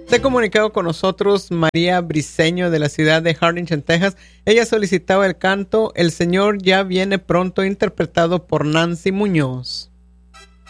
Se ha comunicado con nosotros María Briceño de la ciudad de Harlingen, Texas. Ella solicitaba el canto El Señor ya viene pronto, interpretado por Nancy Muñoz.